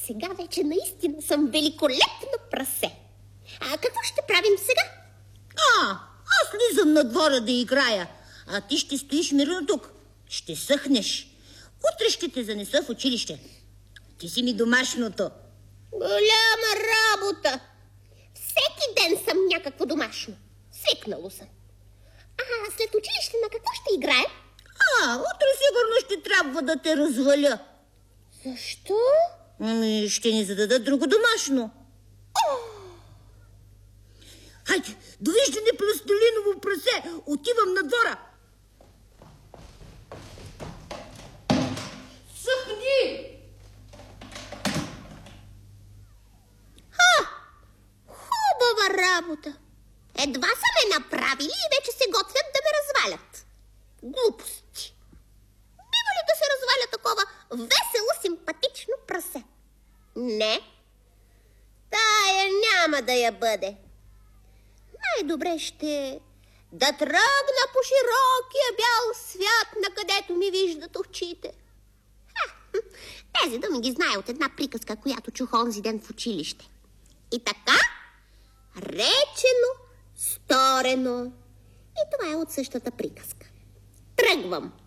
Сега вече наистина съм великолепно прасе. А какво ще правим сега? Аз слизам на двора да играя, а ти ще стоиш мирно тук. Ще съхнеш. Утре ще те занеса в училище. Ти си ми домашното. Голяма работа. Всеки ден съм някакво домашно. Свикнало съм. След училище на какво ще играе? Утре сигурно ще трябва да те разваля. Защо? Ще ни зададат друго домашно. Хайде, довиждане, пластилиново прасе. Отивам на двора. Съхни! Хубава работа. Едва са ме направили и вече се готвят да ме развалят. Глупости. Бива ли да се разваля такова весело, симпатично прасе? Не. Тая няма да я бъде. Най-добре ще да тръгна по широкия бял свят, на където ми виждат очите. Тези думи ги знае от една приказка, която чух онзи ден в училище. И така, речено, сторено. И това е от същата приказка. Тръгвам.